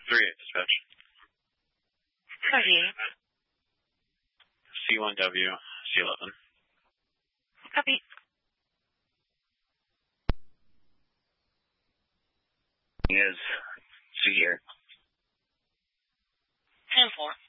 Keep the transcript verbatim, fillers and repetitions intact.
three eight dispatch. thirty-eight. C one W, C eleven. Copy. Is C here. ten four.